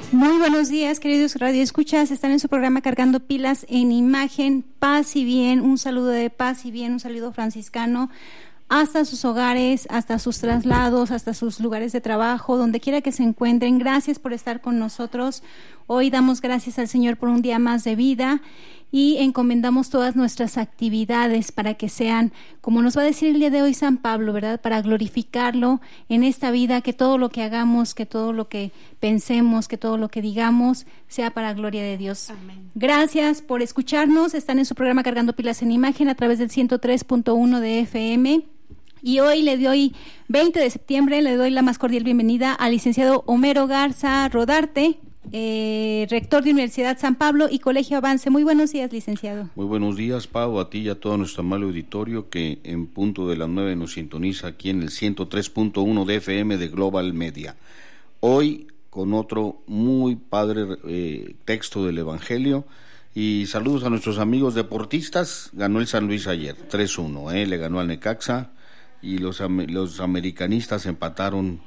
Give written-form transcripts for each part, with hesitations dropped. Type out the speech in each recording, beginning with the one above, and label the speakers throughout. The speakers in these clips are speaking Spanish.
Speaker 1: Muy buenos días, queridos radioescuchas. Están en su programa Cargando Pilas en Imagen. Paz y bien, un saludo de paz y bien, un saludo franciscano hasta sus hogares, hasta sus traslados, hasta sus lugares de trabajo, donde quiera que se encuentren. Gracias por estar con nosotros. Hoy damos gracias al Señor por un día más de vida y encomendamos todas nuestras actividades para que sean, como nos va a decir el día de hoy San Pablo, ¿verdad? Para glorificarlo en esta vida, que todo lo que hagamos, que todo lo que pensemos, que todo lo que digamos sea para gloria de Dios.
Speaker 2: Amén.
Speaker 1: Gracias por escucharnos. Están en su programa Cargando Pilas en Imagen a través del 103.1 de FM. Y hoy le doy, 20 de septiembre, le doy la más cordial bienvenida al licenciado Homero Garza Rodarte, rector de Universidad San Pablo y Colegio Avance. Muy buenos días, licenciado.
Speaker 3: Muy buenos días, Pau, a ti y a todo nuestro amable auditorio que en punto de las 9 nos sintoniza aquí en el 103.1 de FM de Global Media. Hoy con otro muy padre texto del Evangelio. Y saludos a nuestros amigos deportistas. Ganó el San Luis ayer, 3-1, le ganó al Necaxa. Y los americanistas empataron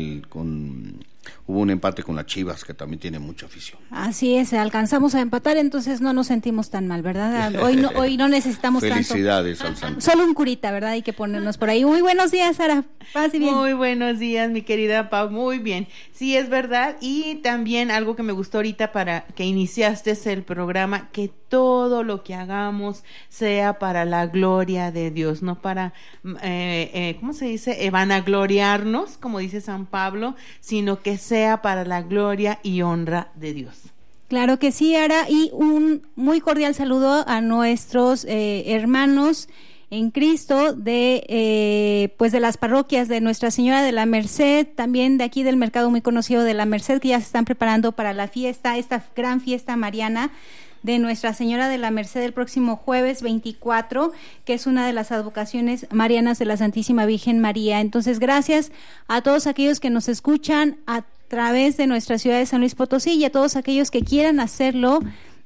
Speaker 3: hubo un empate con las Chivas, que también tiene mucha afición.
Speaker 1: Así es, alcanzamos a empatar, entonces no nos sentimos tan mal, ¿verdad? Hoy no necesitamos
Speaker 3: Felicidades
Speaker 1: tanto.
Speaker 3: al Santo.
Speaker 1: Solo un curita, ¿verdad? Hay que ponernos por ahí. Muy buenos días, Sara. Paz y bien.
Speaker 2: Muy buenos días, mi querida Pau. Muy bien. Sí, es verdad. Y también algo que me gustó ahorita para que iniciaste el programa, que todo lo que hagamos sea para la gloria de Dios, no para, ¿cómo se dice? Vanagloriarnos, como dice San Pablo, sino que sea para la gloria y honra de Dios.
Speaker 1: Claro que sí, Ara, y un muy cordial saludo a nuestros hermanos en Cristo de las parroquias de Nuestra Señora de la Merced, también de aquí del mercado muy conocido de la Merced, que ya se están preparando para la fiesta, esta gran fiesta mariana de Nuestra Señora de la Merced el próximo jueves 24, que es una de las advocaciones marianas de la Santísima Virgen María. Entonces, gracias a todos aquellos que nos escuchan a través de nuestra ciudad de San Luis Potosí y a todos aquellos que quieran hacerlo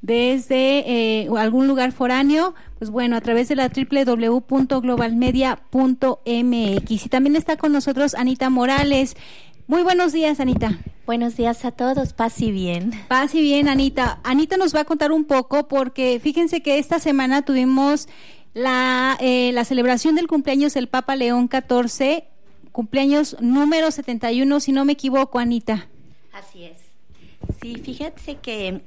Speaker 1: desde algún lugar foráneo, pues bueno, a través de la www.globalmedia.mx. Y también está con nosotros Anita Morales. Muy buenos días, Anita.
Speaker 4: Buenos días a todos, paz y bien.
Speaker 1: Paz y bien, Anita. Anita nos va a contar un poco porque fíjense que esta semana tuvimos la celebración del cumpleaños del Papa León XIV, cumpleaños número 71, si no me equivoco, Anita.
Speaker 4: Así es. Sí, fíjate que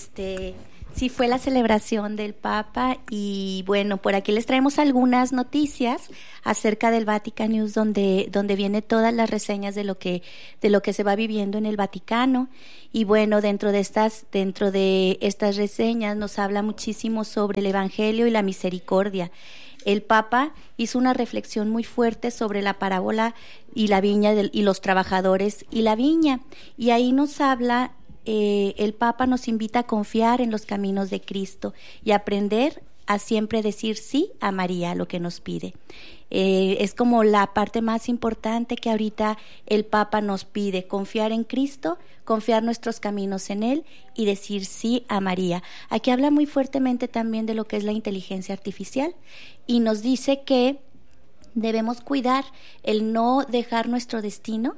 Speaker 4: sí fue la celebración del Papa y bueno, por aquí les traemos algunas noticias acerca del Vatican News donde viene todas las reseñas de lo que se va viviendo en el Vaticano. Y bueno, dentro de estas reseñas nos habla muchísimo sobre el Evangelio y la misericordia. El Papa hizo una reflexión muy fuerte sobre la parábola y la viña y los trabajadores y la viña, y ahí nos habla. El Papa nos invita a confiar en los caminos de Cristo y aprender a siempre decir sí a María, lo que nos pide. Es como la parte más importante que ahorita el Papa nos pide, confiar en Cristo, confiar nuestros caminos en Él y decir sí a María. Aquí habla muy fuertemente también de lo que es la inteligencia artificial y nos dice que debemos cuidar el no dejar nuestro destino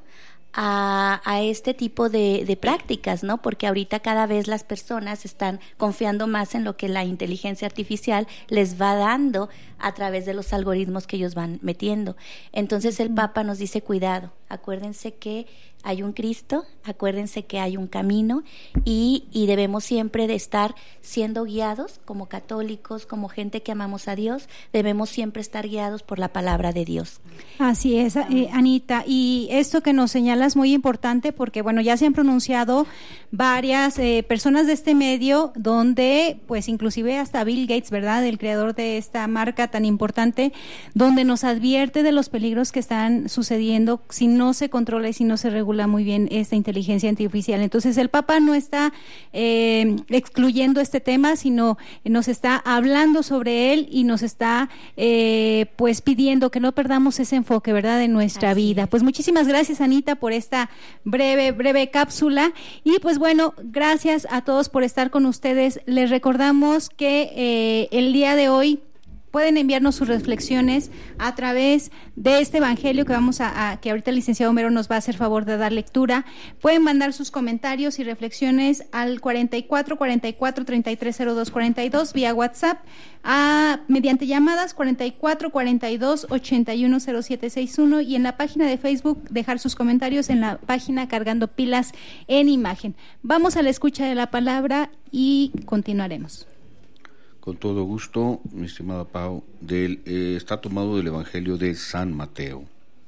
Speaker 4: a este tipo de prácticas, ¿no? Porque ahorita cada vez las personas están confiando más en lo que la inteligencia artificial les va dando a través de los algoritmos que ellos van metiendo. Entonces el Papa nos dice, cuidado, acuérdense que hay un Cristo, acuérdense que hay un camino y debemos siempre de estar siendo guiados como católicos, como gente que amamos a Dios, debemos siempre estar guiados por la palabra de Dios.
Speaker 1: Así es, Anita, y esto que nos señala es muy importante porque, bueno, ya se han pronunciado varias personas de este medio donde, pues, inclusive hasta Bill Gates, ¿verdad?, el creador de esta marca tan importante, donde nos advierte de los peligros que están sucediendo si no se controla y si no se regula muy bien esta inteligencia artificial. Entonces el Papa no está excluyendo este tema, sino nos está hablando sobre él y nos está pues pidiendo que no perdamos ese enfoque, ¿verdad?, en nuestra vida. Pues muchísimas gracias, Anita, por esta breve cápsula y pues bueno, gracias a todos por estar con ustedes. Les recordamos que el día de hoy pueden enviarnos sus reflexiones a través de este evangelio que que ahorita el licenciado Homero nos va a hacer favor de dar lectura. Pueden mandar sus comentarios y reflexiones al 44 44 33 02 42 vía WhatsApp, mediante llamadas 44 42 81 07 61, y en la página de Facebook dejar sus comentarios en la página Cargando Pilas en Imagen. Vamos a la escucha de la palabra y continuaremos.
Speaker 3: Con todo gusto, mi estimada Pau, está tomado del Evangelio de San Mateo.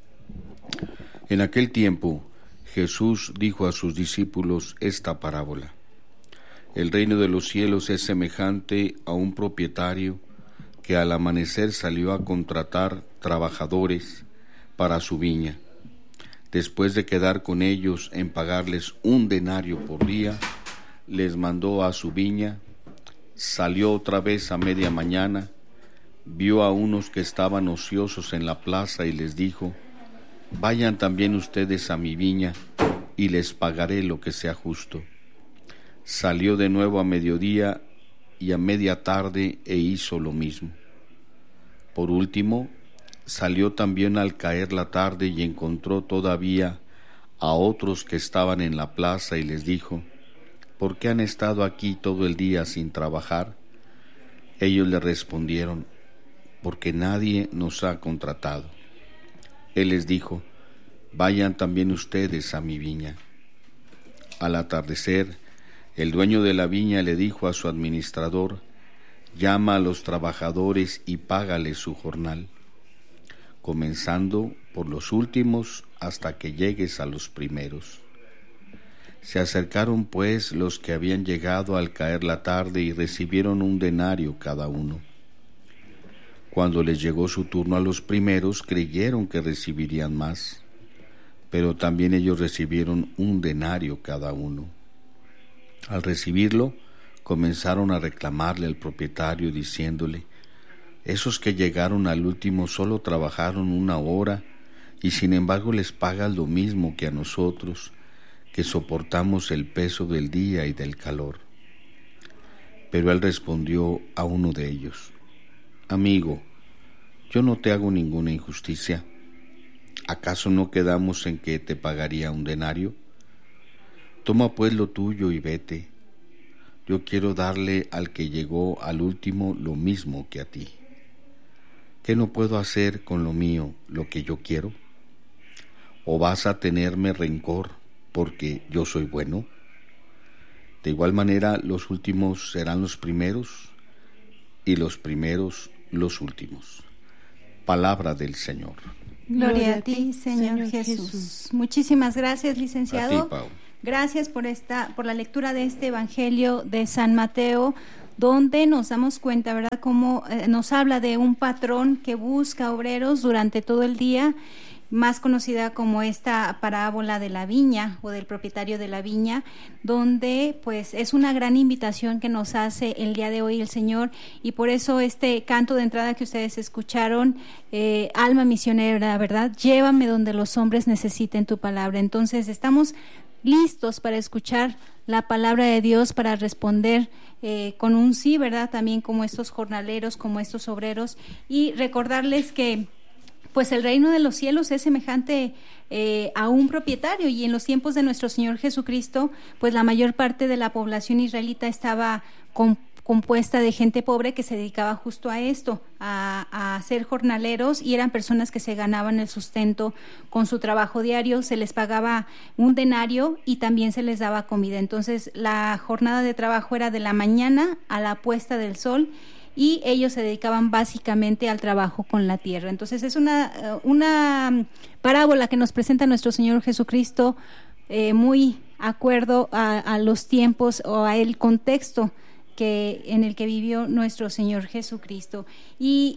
Speaker 3: En aquel tiempo, Jesús dijo a sus discípulos esta parábola: el reino de los cielos es semejante a un propietario que al amanecer salió a contratar trabajadores para su viña. Después de quedar con ellos en pagarles 1 denario por día, les mandó a su viña. Salió otra vez a media mañana, vio a unos que estaban ociosos en la plaza y les dijo: vayan también ustedes a mi viña y les pagaré lo que sea justo. Salió de nuevo a mediodía y a media tarde e hizo lo mismo. Por último, salió también al caer la tarde y encontró todavía a otros que estaban en la plaza y les dijo: ¿por qué han estado aquí todo el día sin trabajar? Ellos le respondieron: porque nadie nos ha contratado. Él les dijo: vayan también ustedes a mi viña. Al atardecer, el dueño de la viña le dijo a su administrador: llama a los trabajadores y págales su jornal, comenzando por los últimos hasta que llegues a los primeros. Se acercaron pues los que habían llegado al caer la tarde y recibieron 1 denario cada uno. Cuando les llegó su turno a los primeros, creyeron que recibirían más, pero también ellos recibieron 1 denario cada uno. Al recibirlo, comenzaron a reclamarle al propietario, diciéndole: esos que llegaron al último solo trabajaron 1 hora, y sin embargo les pagas lo mismo que a nosotros, que soportamos el peso del día y del calor. Pero él respondió a uno de ellos: amigo, yo no te hago ninguna injusticia. ¿Acaso no quedamos en que te pagaría 1 denario? Toma pues lo tuyo y vete. Yo quiero darle al que llegó al último lo mismo que a ti. ¿Qué no puedo hacer con lo mío lo que yo quiero? ¿O vas a tenerme rencor porque yo soy bueno? De igual manera, los últimos serán los primeros y los primeros los últimos. Palabra del Señor.
Speaker 1: Gloria a ti, Señor Jesús. Muchísimas gracias, licenciado.
Speaker 3: A ti, Pau.
Speaker 1: Gracias por la lectura de este Evangelio de San Mateo, donde nos damos cuenta, ¿verdad?, cómo nos habla de un patrón que busca obreros durante todo el día, más conocida como esta parábola de la viña o del propietario de la viña, donde pues es una gran invitación que nos hace el día de hoy el Señor, y por eso este canto de entrada que ustedes escucharon, alma misionera, ¿verdad? Llévame donde los hombres necesiten tu palabra. Entonces estamos listos para escuchar la palabra de Dios, para responder con un sí, ¿verdad? También como estos jornaleros, como estos obreros, y recordarles que pues el reino de los cielos es semejante a un propietario, y en los tiempos de nuestro Señor Jesucristo, pues la mayor parte de la población israelita estaba compuesta de gente pobre que se dedicaba justo a esto, a ser jornaleros, y eran personas que se ganaban el sustento con su trabajo diario. Se les pagaba 1 denario y también se les daba comida. Entonces la jornada de trabajo era de la mañana a la puesta del sol, y ellos se dedicaban básicamente al trabajo con la tierra. Entonces es una parábola que nos presenta nuestro Señor Jesucristo, muy acuerdo a los tiempos o a el contexto en el que vivió nuestro Señor Jesucristo. Y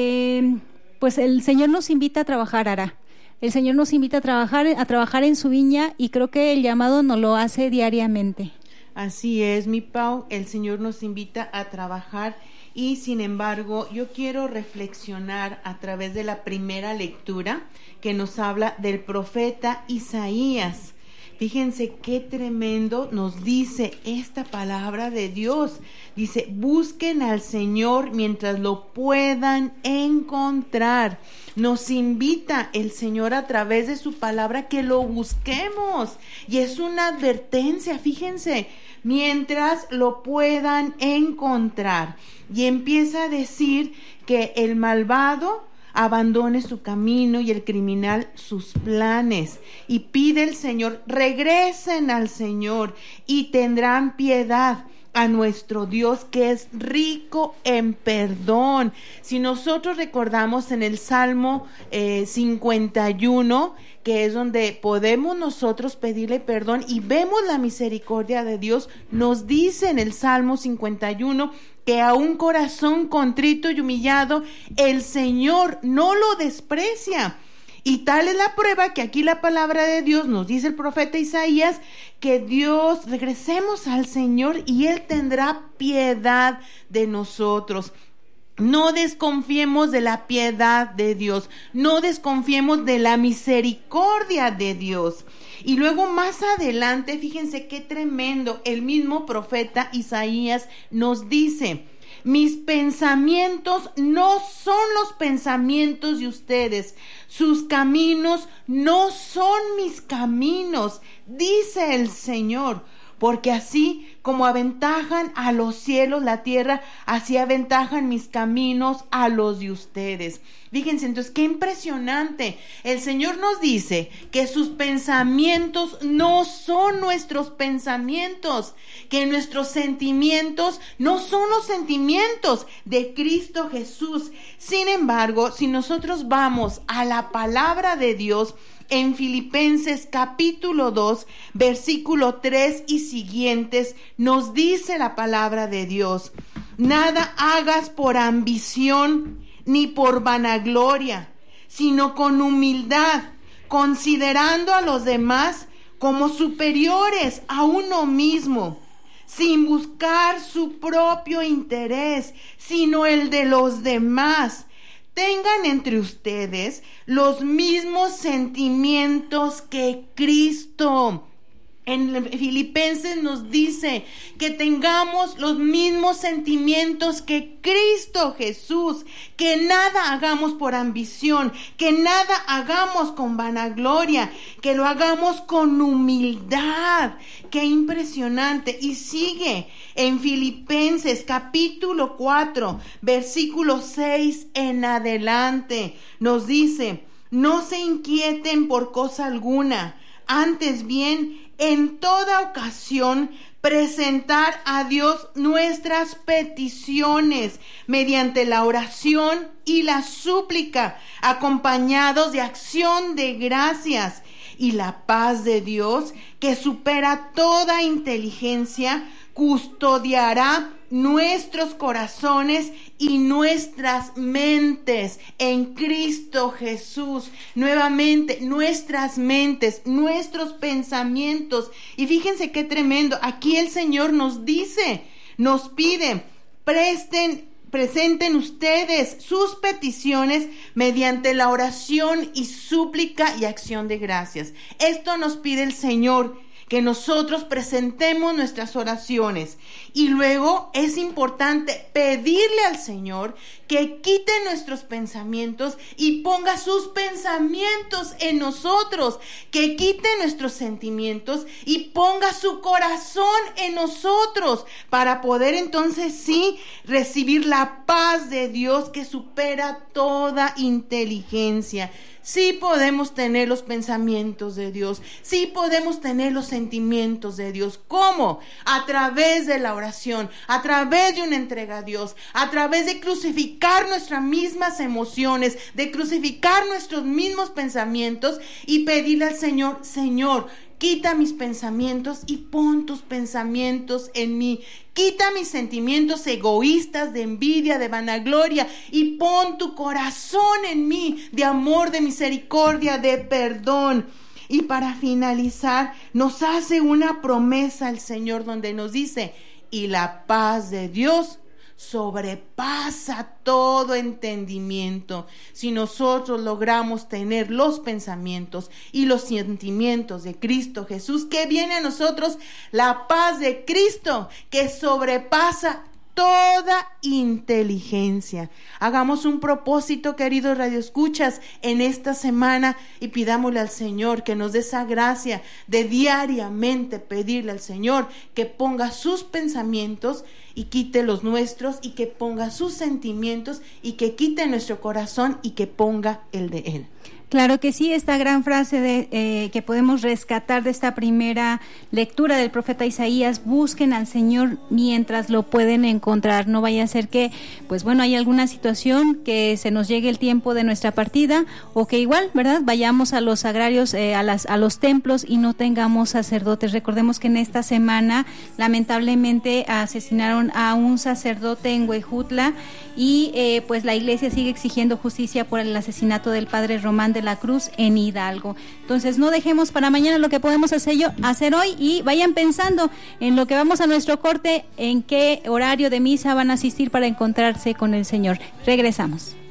Speaker 1: pues el Señor nos invita a trabajar, Ara. El Señor nos invita a trabajar en su viña, y creo que el llamado nos lo hace diariamente.
Speaker 2: Así es, mi Pau, el Señor nos invita a trabajar. Y sin embargo, yo quiero reflexionar a través de la primera lectura que nos habla del profeta Isaías. Fíjense qué tremendo nos dice esta palabra de Dios. Dice, busquen al Señor mientras lo puedan encontrar. Nos invita el Señor a través de su palabra que lo busquemos. Y es una advertencia, fíjense, mientras lo puedan encontrar. Y empieza a decir que el malvado abandone su camino y el criminal sus planes. Y pide el Señor, regresen al Señor y tendrán piedad a nuestro Dios, que es rico en perdón. Si nosotros recordamos en el Salmo 51, que es donde podemos nosotros pedirle perdón y vemos la misericordia de Dios, nos dice en el Salmo 51 que a un corazón contrito y humillado el Señor no lo desprecia. Y tal es la prueba que aquí la palabra de Dios nos dice el profeta Isaías, que Dios, regresemos al Señor y Él tendrá piedad de nosotros. No desconfiemos de la piedad de Dios, no desconfiemos de la misericordia de Dios. Y luego más adelante, fíjense qué tremendo, el mismo profeta Isaías nos dice, mis pensamientos no son los pensamientos de ustedes, sus caminos no son mis caminos, dice el Señor. Porque así como aventajan a los cielos la tierra, así aventajan mis caminos a los de ustedes. Fíjense, entonces, qué impresionante. El Señor nos dice que sus pensamientos no son nuestros pensamientos, que nuestros sentimientos no son los sentimientos de Cristo Jesús. Sin embargo, si nosotros vamos a la palabra de Dios, en Filipenses capítulo 2, versículo 3 y siguientes, nos dice la palabra de Dios, nada hagas por ambición ni por vanagloria, sino con humildad, considerando a los demás como superiores a uno mismo, sin buscar su propio interés, sino el de los demás. Tengan entre ustedes los mismos sentimientos que Cristo. En Filipenses nos dice que tengamos los mismos sentimientos que Cristo Jesús, que nada hagamos por ambición, que nada hagamos con vanagloria, que lo hagamos con humildad. Qué impresionante. Y sigue en Filipenses capítulo 4, versículo 6 en adelante. Nos dice, no se inquieten por cosa alguna, antes bien, en toda ocasión, presentar a Dios nuestras peticiones mediante la oración y la súplica, acompañados de acción de gracias. Y la paz de Dios, que supera toda inteligencia, custodiará nuestros corazones y nuestras mentes en Cristo Jesús. Nuevamente, nuestras mentes, nuestros pensamientos. Y fíjense qué tremendo. Aquí el Señor nos dice, nos pide, presenten ustedes sus peticiones mediante la oración y súplica y acción de gracias. Esto nos pide el Señor, que nosotros presentemos nuestras oraciones. Y luego es importante pedirle al Señor que quite nuestros pensamientos y ponga sus pensamientos en nosotros, que quite nuestros sentimientos y ponga su corazón en nosotros, para poder entonces sí recibir la paz de Dios que supera toda inteligencia. Sí podemos tener los pensamientos de Dios, sí podemos tener los sentimientos de Dios. ¿Cómo? A través de la oración, a través de una entrega a Dios, a través de crucificar nuestras mismas emociones, de crucificar nuestros mismos pensamientos y pedirle al Señor, Señor, quita mis pensamientos y pon tus pensamientos en mí. Quita mis sentimientos egoístas de envidia, de vanagloria, y pon tu corazón en mí de amor, de misericordia, de perdón. Y para finalizar, nos hace una promesa el Señor donde nos dice, y la paz de Dios sobrepasa todo entendimiento. Si nosotros logramos tener los pensamientos y los sentimientos de Cristo Jesús, que viene a nosotros la paz de Cristo, que sobrepasa toda inteligencia. Hagamos un propósito, queridos radioescuchas, en esta semana y pidámosle al Señor que nos dé esa gracia de diariamente pedirle al Señor que ponga sus pensamientos y quite los nuestros, y que ponga sus sentimientos y que quite nuestro corazón y que ponga el de Él.
Speaker 1: Claro que sí, esta gran frase que podemos rescatar de esta primera lectura del profeta Isaías: busquen al Señor mientras lo pueden encontrar. No vaya a ser que, pues bueno, hay alguna situación que se nos llegue el tiempo de nuestra partida, o que igual, ¿verdad?, vayamos a los sagrarios, a los templos y no tengamos sacerdotes. Recordemos que en esta semana lamentablemente asesinaron a un sacerdote en Huejutla, y pues la iglesia sigue exigiendo justicia por el asesinato del padre Román de la Cruz en Hidalgo. Entonces no dejemos para mañana lo que podemos hacer hoy, y vayan pensando en lo que vamos a nuestro corte, en qué horario de misa van a asistir para encontrarse con el Señor. Regresamos.